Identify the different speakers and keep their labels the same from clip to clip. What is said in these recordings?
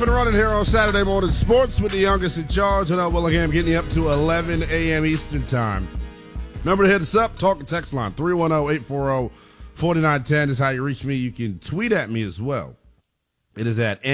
Speaker 1: and running here on Saturday Morning Sports with the youngest in charge. And Willingham getting you up to 11 a.m. Eastern Time. Remember to hit us up, talk and text line, 310-840-4910 is how you reach me. You can tweet at me as well. It is at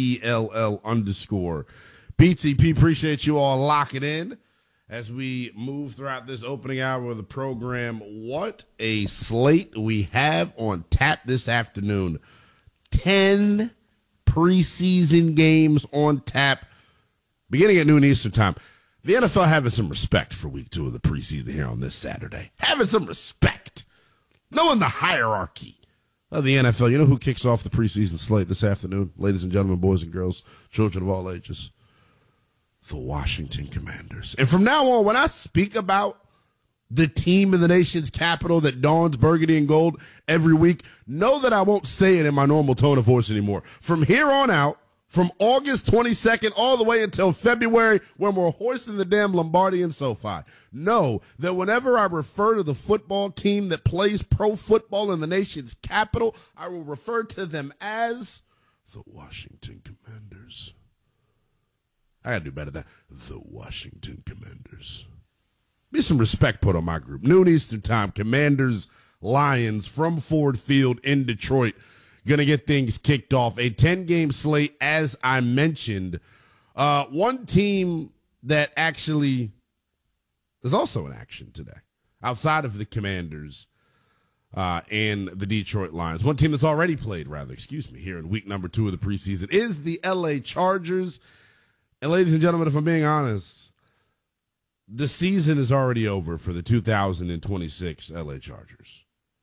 Speaker 1: NELL_BTP. Appreciate you all locking in as we move throughout this opening hour of the program. What a slate we have on tap this afternoon. 10 preseason games on tap beginning at noon Eastern Time. The NFL having some respect for week 2 of the preseason here on this Saturday. Having some respect. Knowing the hierarchy of the NFL. You know who kicks off the preseason slate this afternoon? Ladies and gentlemen, boys and girls, children of all ages. The Washington Commanders. And from now on, when I speak about the team in the nation's capital that dons burgundy and gold every week, know that I won't say it in my normal tone of voice anymore. From here on out, from August 22nd all the way until February, when we're hoisting the damn Lombardi and SoFi, know that whenever I refer to the football team that plays pro football in the nation's capital, I will refer to them as the Washington Commanders. I gotta do better than that. The Washington Commanders. Be some respect put on my group. Noon Eastern Time, Commanders, Lions from Ford Field in Detroit. Going to get things kicked off. A 10-game slate, as I mentioned. One team that actually is also in action today, outside of the Commanders and the Detroit Lions. One team that's already played, here in week number 2 of the preseason is the L.A. Chargers. And ladies and gentlemen, if I'm being honest, the season is already over for the 2026 L.A. Chargers.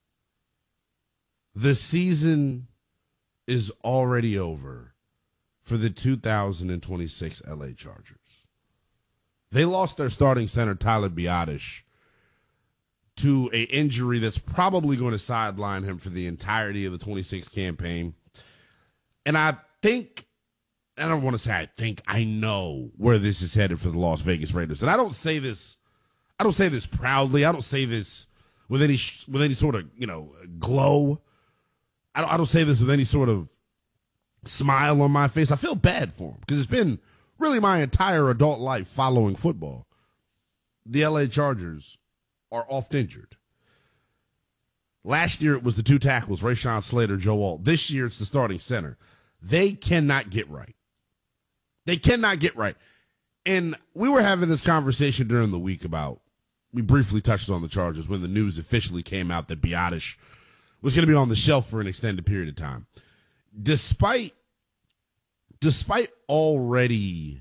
Speaker 1: The season is already over for the 2026 L.A. Chargers. They lost their starting center, Tyler Biadasz, to an injury that's probably going to sideline him for the entirety of the 26 campaign. And I know where this is headed for the Las Vegas Raiders. And I don't say this proudly. I don't say this with any sort of, glow. I don't say this with any sort of smile on my face. I feel bad for him because it's been really my entire adult life following football. The L.A. Chargers are oft injured. Last year it was the 2 tackles, Rashawn Slater, Joe Alt. This year it's the starting center. They cannot get right. And we were having this conversation during the week we briefly touched on the Chargers when the news officially came out that Biadasz was going to be on the shelf for an extended period of time. Despite already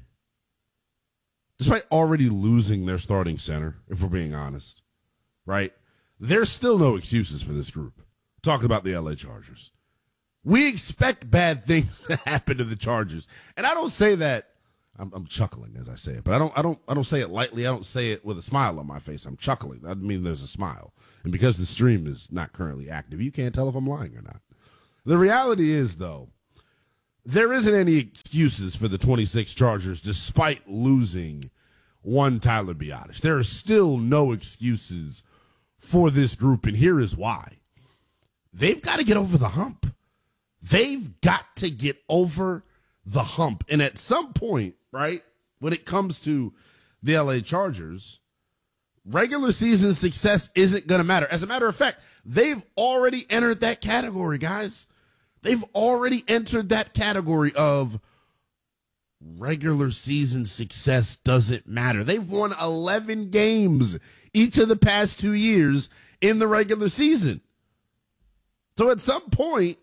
Speaker 1: losing their starting center, if we're being honest, right? There's still no excuses for this group. Talking about the LA Chargers. We expect bad things to happen to the Chargers. And I don't say that, I'm chuckling as I say it, but I don't say it lightly. I don't say it with a smile on my face. I'm chuckling. That means there's a smile. And because the stream is not currently active, you can't tell if I'm lying or not. The reality is, though, there isn't any excuses for the 26 Chargers despite losing one Tyler Biadasz. There are still no excuses for this group, and here is why. They've got to get over the hump. They've got to get over the hump. And at some point, right, when it comes to the LA Chargers, regular season success isn't going to matter. As a matter of fact, they've already entered that category, guys. They've already entered that category of regular season success doesn't matter. They've won 11 games each of the past 2 years in the regular season. So at some point,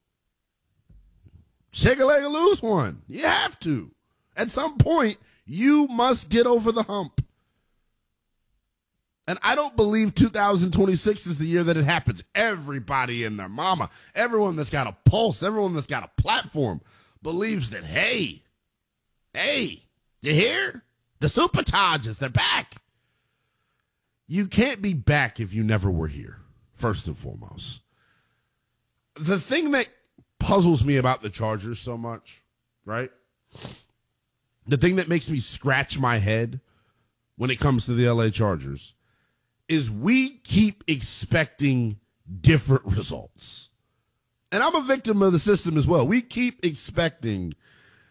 Speaker 1: shake a leg and lose one. You have to. At some point, you must get over the hump. And I don't believe 2026 is the year that it happens. Everybody and their mama, everyone that's got a pulse, everyone that's got a platform believes that, hey, you hear? The Super Chargers, they're back. You can't be back if you never were here, first and foremost. The thing that puzzles me about the Chargers so much, right? The thing that makes me scratch my head when it comes to the LA Chargers is we keep expecting different results. And I'm a victim of the system as well. We keep expecting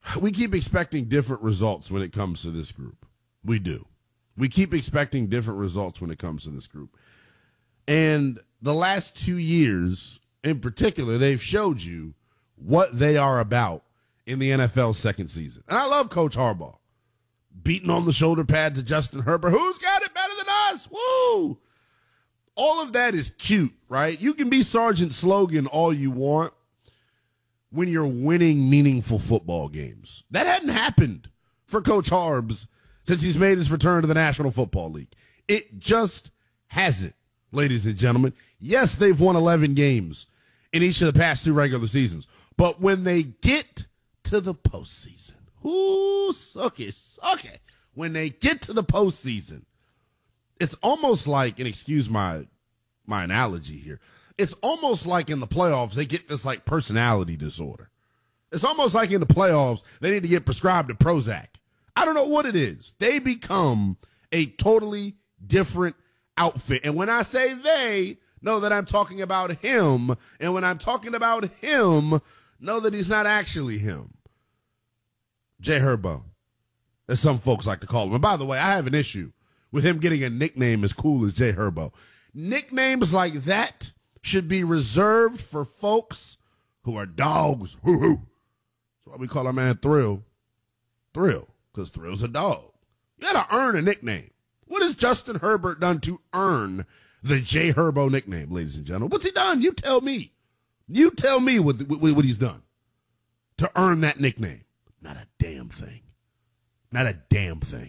Speaker 1: We keep expecting different results when it comes to this group. We do. We keep expecting different results when it comes to this group. And the last 2 years, in particular, they've showed you what they are about in the NFL's second season. And I love Coach Harbaugh. Beating on the shoulder pads to Justin Herbert. Who's got it better than us? Woo! All of that is cute, right? You can be Sergeant Slogan all you want when you're winning meaningful football games. That hadn't happened for Coach Harbs since he's made his return to the National Football League. It just hasn't, ladies and gentlemen. Yes, they've won 11 games in each of the past 2 regular seasons. But when they get to the postseason, suck it. When they get to the postseason, it's almost like, and excuse my analogy here, it's almost like in the playoffs, they get this like personality disorder. It's almost like in the playoffs, they need to get prescribed a Prozac. I don't know what it is. They become a totally different outfit. And when I say they, know that I'm talking about him. And when I'm talking about him, know that he's not actually him. Jay Herbo, as some folks like to call him. And by the way, I have an issue with him getting a nickname as cool as Jay Herbo. Nicknames like that should be reserved for folks who are dogs. That's why we call our man Thrill. Thrill, because Thrill's a dog. You got to earn a nickname. What has Justin Herbert done to earn the Jay Herbo nickname, ladies and gentlemen? What's he done? You tell me. You tell me what he's done to earn that nickname. Not a damn thing. Not a damn thing.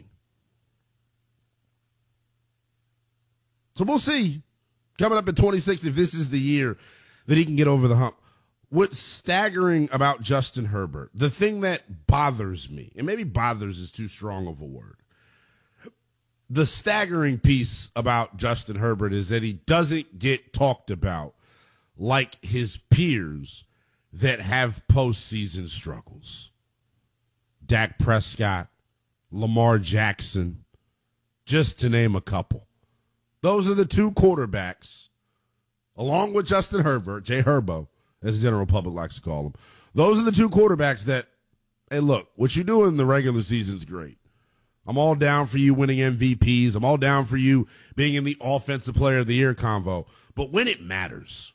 Speaker 1: So we'll see coming up in 26 if this is the year that he can get over the hump. What's staggering about Justin Herbert, the thing that bothers me, and maybe bothers is too strong of a word, the staggering piece about Justin Herbert is that he doesn't get talked about like his peers that have postseason struggles. Dak Prescott, Lamar Jackson, just to name a couple. Those are the 2 quarterbacks, along with Justin Herbert, Jay Herbo, as the general public likes to call him. Those are the 2 quarterbacks that, hey, look, what you do in the regular season is great. I'm all down for you winning MVPs. I'm all down for you being in the Offensive Player of the Year convo. But when it matters,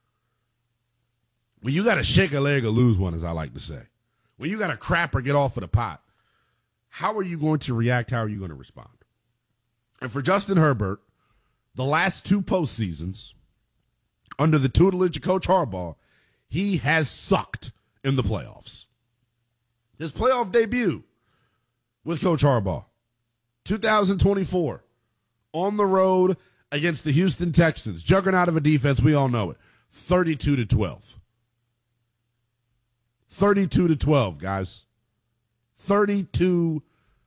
Speaker 1: when you got to shake a leg or lose one, as I like to say, when you got to crap or get off of the pot, how are you going to react? How are you going to respond? And for Justin Herbert, the last 2 postseasons, under the tutelage of Coach Harbaugh, he has sucked in the playoffs. His playoff debut with Coach Harbaugh, 2024, on the road against the Houston Texans, juggernaut of a defense, we all know it, 32-12. 32-12, guys. 32-12.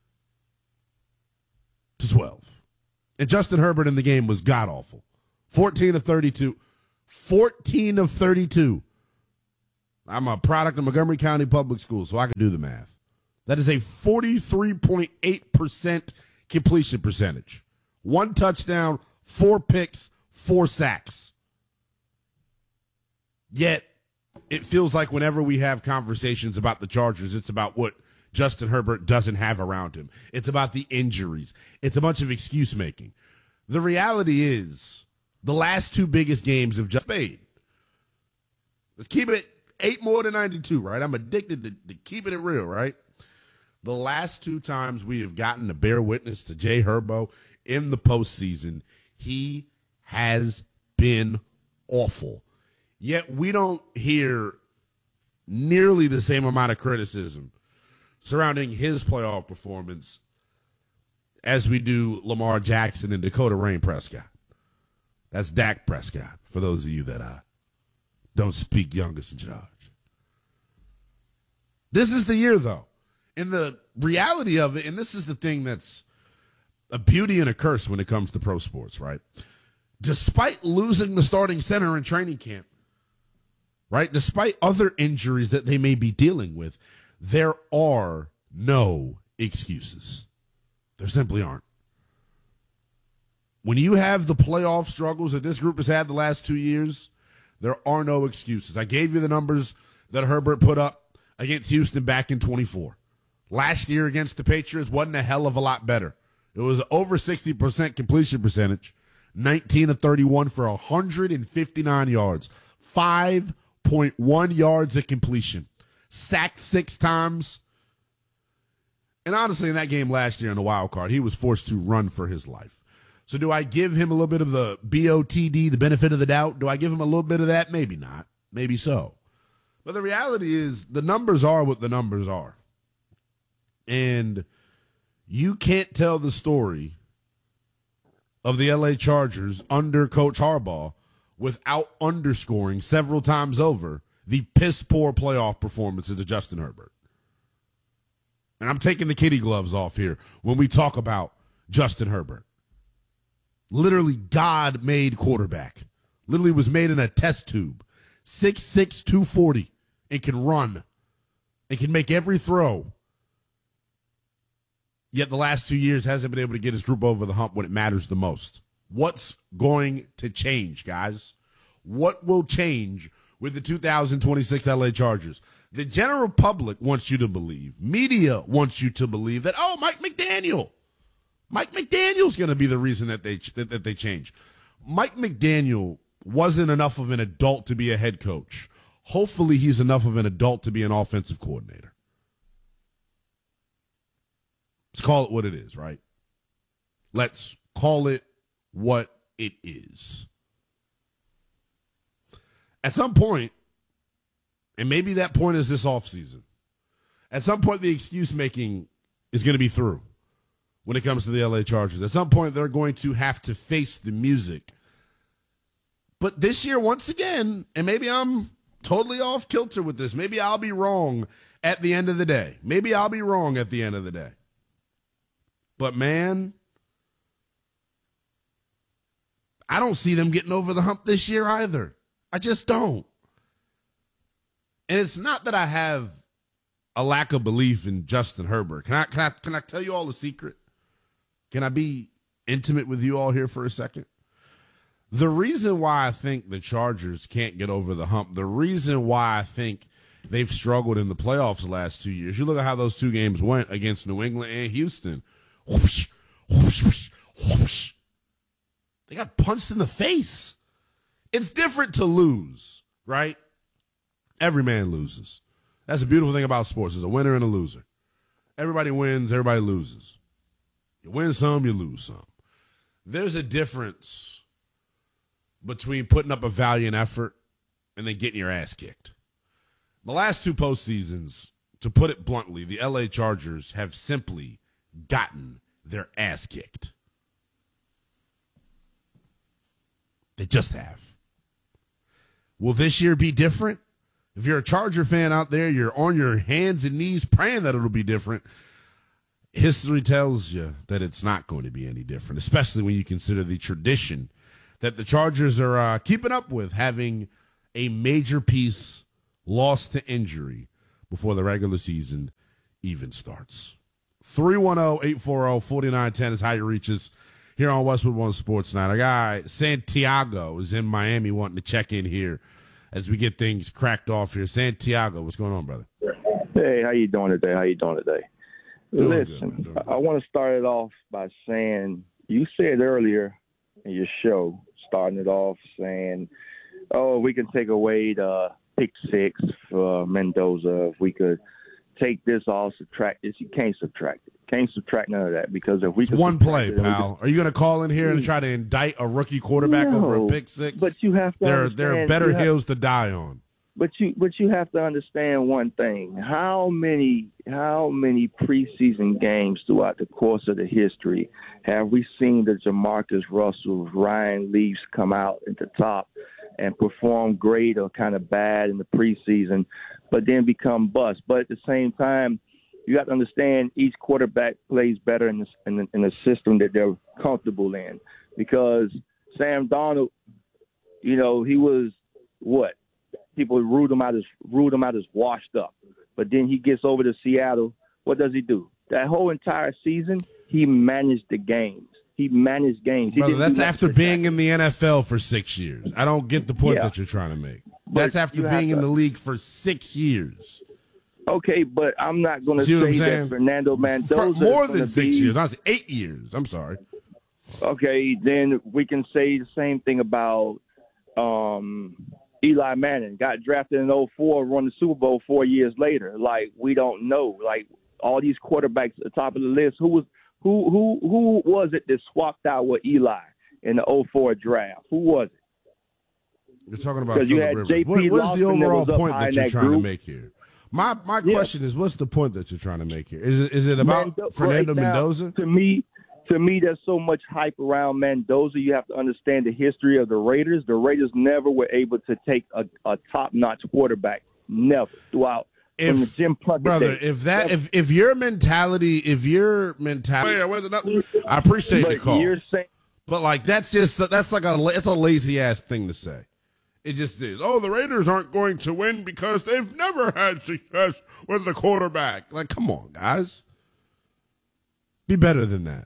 Speaker 1: And Justin Herbert in the game was god-awful. 14 of 32. 14 of 32. I'm a product of Montgomery County Public Schools, so I can do the math. That is a 43.8% completion percentage. 1 touchdown, 4 picks, 4 sacks. Yet, it feels like whenever we have conversations about the Chargers, it's about what Justin Herbert doesn't have around him. It's about the injuries. It's a bunch of excuse making. The reality is, the last 2 biggest games have just paid. Let's keep it 8 more than 92, right? I'm addicted to keeping it real, right? The last 2 times we have gotten to bear witness to Jay Herbo in the postseason, he has been awful. Yet we don't hear nearly the same amount of criticism surrounding his playoff performance as we do Lamar Jackson and Dakota Rain Prescott. That's Dak Prescott, for those of you that don't speak youngest in charge. This is the year, though. And the reality of it, and this is the thing that's a beauty and a curse when it comes to pro sports, right? Despite losing the starting center in training camp, right? Despite other injuries that they may be dealing with, there are no excuses. There simply aren't. When you have the playoff struggles that this group has had the last 2 years, there are no excuses. I gave you the numbers that Herbert put up against Houston back in 24. Last year against the Patriots wasn't a hell of a lot better. It was over 60% completion percentage, 19 of 31 for 159 yards, 5.1 yards of completion, sacked 6 times. And honestly, in that game last year in the wild card, he was forced to run for his life. So do I give him a little bit of the BOTD, the benefit of the doubt? Do I give him a little bit of that? Maybe not. Maybe so. But the reality is the numbers are what the numbers are. And you can't tell the story of the LA Chargers under Coach Harbaugh without underscoring several times over the piss-poor playoff performances of Justin Herbert. And I'm taking the kitty gloves off here when we talk about Justin Herbert. Literally God-made quarterback. Literally was made in a test tube. 6'6", 240, and can run and can make every throw. Yet the last 2 years hasn't been able to get his group over the hump when it matters the most. What's going to change, guys? What will change with the 2026 LA Chargers? The general public wants you to believe. Media wants you to believe that, oh, Mike McDaniel's going to be the reason that they change. Mike McDaniel wasn't enough of an adult to be a head coach. Hopefully he's enough of an adult to be an offensive coordinator. Let's call it what it is, right? Let's call it what it is. At some point, and maybe that point is this offseason, at some point the excuse making is going to be through when it comes to the LA Chargers. At some point they're going to have to face the music. But this year, once again, and maybe I'm totally off kilter with this, maybe I'll be wrong at the end of the day. But, man, I don't see them getting over the hump this year either. I just don't. And it's not that I have a lack of belief in Justin Herbert. Can I tell you all a secret? Can I be intimate with you all here for a second? The reason why I think the Chargers can't get over the hump, the reason why I think they've struggled in the playoffs the last 2 years, you look at how those 2 games went against New England and Houston. Whoosh, whoosh, whoosh, whoosh. They got punched in the face. It's different to lose, right? Every man loses. That's the beautiful thing about sports. There's a winner and a loser. Everybody wins, everybody loses. You win some, you lose some. There's a difference between putting up a valiant effort and then getting your ass kicked. The last 2 postseasons, to put it bluntly, the LA Chargers have simply gotten their ass kicked. They just have. Will this year be different? If you're a Charger fan out there, you're on your hands and knees praying that it'll be different. History tells you that it's not going to be any different, especially when you consider the tradition that the Chargers are keeping up with, having a major piece lost to injury before the regular season even starts. 310-840-4910 is how you reach us here on Westwood One Sports Night. Our guy Santiago is in Miami wanting to check in here as we get things cracked off here. Santiago, what's going on, brother?
Speaker 2: Hey, how you doing today?
Speaker 1: Doing
Speaker 2: Listen,
Speaker 1: good, man.
Speaker 2: I want to start it off by saying, you said earlier in your show, starting it off saying, oh, we can take away the pick 6 for Mendoza. If we could take this off, subtract this. You can't subtract it. Can't subtract none of that, because if we
Speaker 1: It's one play, pal. Are you going to call in here and try to indict a rookie quarterback over a pick 6?
Speaker 2: But you have to
Speaker 1: there are better hills to die on.
Speaker 2: But you have to understand one thing. How many preseason games throughout the course of the history have we seen the Jamarcus Russells, Ryan Leafs come out at the top and perform great or kind of bad in the preseason, but then become bust? But at the same time, you got to understand each quarterback plays better in the system that they're comfortable in. Because Sam Darnold, he was what? People ruled him out as washed up. But then he gets over to Seattle. What does he do? That whole entire season, he managed the games. He managed games.
Speaker 1: Brother, that's after being in the NFL for 6 years. I don't get the point that you're trying to make. That's after being in the league for 6 years.
Speaker 2: Okay, but I'm not going to say that Fernando Mendoza
Speaker 1: more than 6 years. Not 8 years. I'm sorry.
Speaker 2: Okay, then we can say the same thing about Eli Manning. Got drafted in 2004, won the Super Bowl 4 years later. Like, we don't know. Like, all these quarterbacks at the top of the list, who was it that swapped out with Eli in the 2004 draft? Who was it?
Speaker 1: You're talking about Phillip Rivers. What is the overall point that you're trying to make here? My question is, what's the point that you're trying to make here? Is it about Fernando Mendoza?
Speaker 2: To me, there's so much hype around Mendoza. You have to understand the history of the Raiders. The Raiders never were able to take a top-notch quarterback. Never throughout. If your mentality, I appreciate the call. But like that's like it's a lazy ass thing to say. It just is. Oh, the Raiders aren't going to win because they've never had success with the quarterback. Like, come on, guys. Be better than that.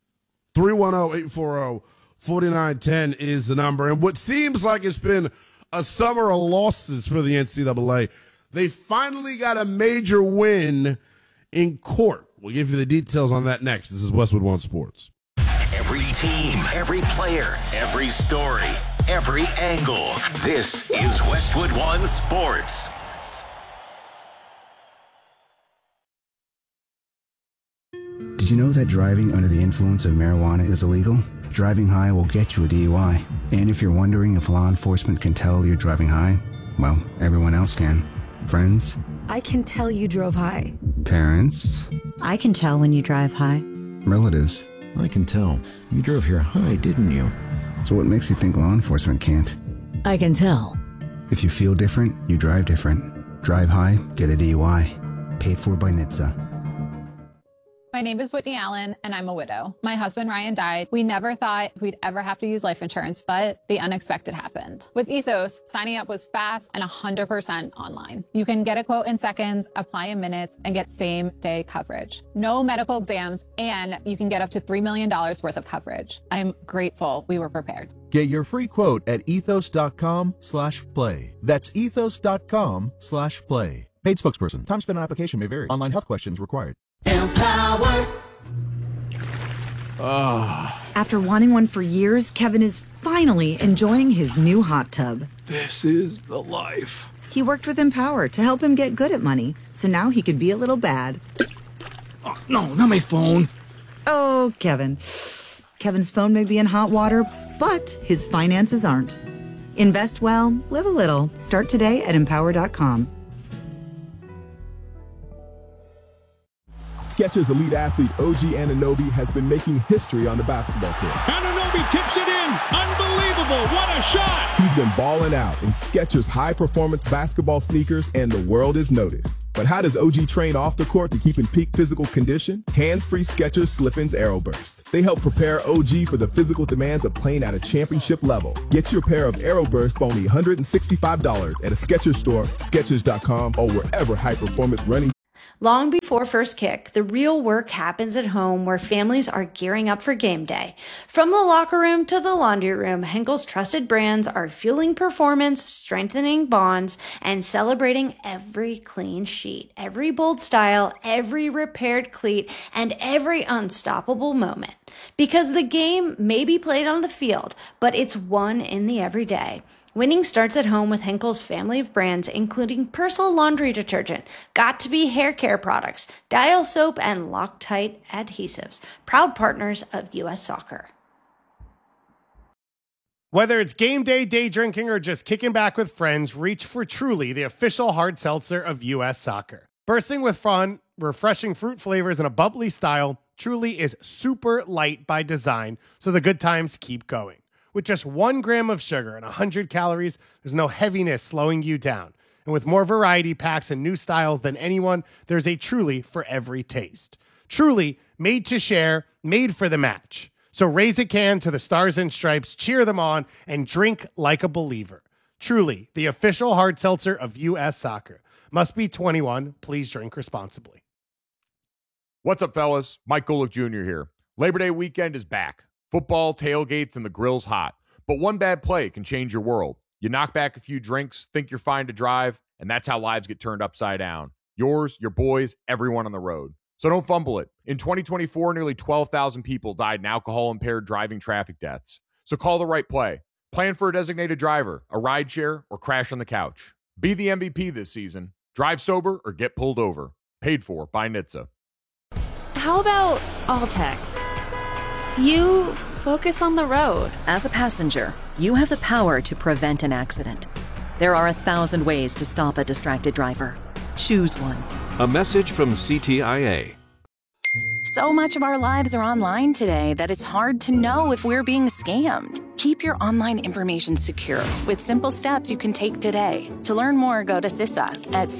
Speaker 2: 310-840-4910 is the number. And what seems like it's been a summer of losses for the NCAA, they finally got a major win in court. We'll give you the details on that next. This is Westwood One Sports.
Speaker 3: Every team, every player, every story, every angle. This is Westwood One Sports.
Speaker 4: Did you know that driving under the influence of marijuana is illegal? Driving high will get you a DUI. And if you're wondering if law enforcement can tell you're driving high, well, everyone else can. Friends?
Speaker 5: I can tell you drove high.
Speaker 4: Parents?
Speaker 5: I can tell when you drive high.
Speaker 4: Relatives?
Speaker 6: I can tell. You drove here high, didn't you?
Speaker 4: So what makes you think law enforcement can't?
Speaker 5: I can tell.
Speaker 4: If you feel different, you drive different. Drive high, get a DUI. Paid for by NHTSA.
Speaker 7: My name is Whitney Allen, and I'm a widow. My husband, Ryan, died. We never thought we'd ever have to use life insurance, but the unexpected happened. With Ethos, signing up was fast and 100% online. You can get a quote in seconds, apply in minutes, and get same-day coverage. No medical exams, and you can get up to $3 million worth of coverage. I'm grateful we were prepared.
Speaker 8: Get your free quote at ethos.com/play. That's ethos.com/play. Paid spokesperson. Time spent on application may vary. Online health questions required.
Speaker 9: Empower.
Speaker 5: After wanting one for years, Kevin is finally enjoying his new hot tub.
Speaker 9: This is the life.
Speaker 5: He worked with Empower to help him get good at money, so now he could be a little bad.
Speaker 9: Oh, no, not my phone.
Speaker 5: Oh, Kevin. Kevin's phone may be in hot water, but his finances aren't. Invest well, live a little. Start today at empower.com.
Speaker 10: Skechers elite athlete OG Anunoby has been making history on the basketball court.
Speaker 11: Anunoby tips it in. Unbelievable. What a shot.
Speaker 10: He's been balling out in Skechers high-performance basketball sneakers, and the world has noticed. But how does OG train off the court to keep in peak physical condition? Hands-free Skechers Slip-ins AeroBurst. They help prepare OG for the physical demands of playing at a championship level. Get your pair of AeroBurst for only $165 at a Skechers store, Skechers.com, or wherever high-performance running.
Speaker 12: Long before first kick, the real work happens at home where families are gearing up for game day. From the locker room to the laundry room, Henkel's trusted brands are fueling performance, strengthening bonds, and celebrating every clean sheet, every bold style, every repaired cleat, and every unstoppable moment. Because the game may be played on the field, but it's won in the everyday. Winning starts at home with Henkel's family of brands, including Persil laundry detergent, Got2b hair care products, Dial soap, and Loctite adhesives. Proud partners of U.S. Soccer.
Speaker 13: Whether it's game day, day drinking, or just kicking back with friends, reach for Truly, the official hard seltzer of U.S. Soccer. Bursting with fun, refreshing fruit flavors, and a bubbly style, Truly is super light by design, so the good times keep going. With just 1 gram of sugar and 100 calories, there's no heaviness slowing you down. And with more variety packs and new styles than anyone, there's a Truly for every taste. Truly, made to share, made for the match. So raise a can to the Stars and Stripes, cheer them on, and drink like a believer. Truly, the official hard seltzer of U.S. Soccer. Must be 21. Please drink responsibly.
Speaker 14: What's up, fellas? Mike Golick Jr. here. Labor Day weekend is back. Football, tailgates, and the grill's hot. But one bad play can change your world. You knock back a few drinks, think you're fine to drive, and that's how lives get turned upside down. Yours, your boys, everyone on the road. So don't fumble it. In 2024, nearly 12,000 people died in alcohol-impaired driving traffic deaths. So call the right play. Plan for a designated driver, a rideshare, or crash on the couch. Be the MVP this season. Drive sober or get pulled over. Paid for by NHTSA.
Speaker 15: How about all text? You focus on the road.
Speaker 16: As a passenger, you have the power to prevent an accident. There are 1,000 ways to stop a distracted driver. Choose one.
Speaker 17: A message from CTIA.
Speaker 18: So much of our lives are online today that it's hard to know if we're being scammed. Keep your online information secure with simple steps you can take today. To learn more, go to CISA at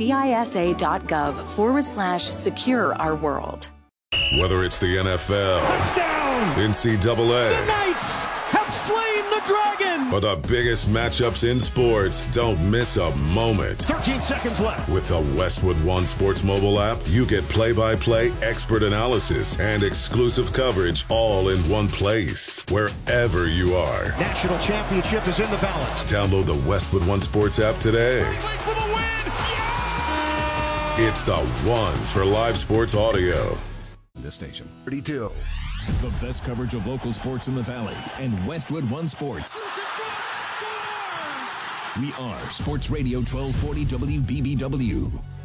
Speaker 18: cisa.gov/secure our world.
Speaker 19: Whether it's the NFL,
Speaker 11: touchdown,
Speaker 19: NCAA,
Speaker 11: the Knights have slain the dragon,
Speaker 19: or the biggest matchups in sports, don't miss a moment.
Speaker 11: 13 seconds left.
Speaker 19: With the Westwood One Sports mobile app, you get play-by-play expert analysis and exclusive coverage all in one place, wherever you are.
Speaker 11: National championship is in the balance.
Speaker 19: Download the Westwood One Sports app today.
Speaker 11: Wait for the win! Yeah!
Speaker 19: It's the one for live sports audio.
Speaker 8: This station.
Speaker 20: 32.
Speaker 21: The best coverage of local sports in the Valley and Westwood One Sports. We are Sports Radio 1240 WBBW.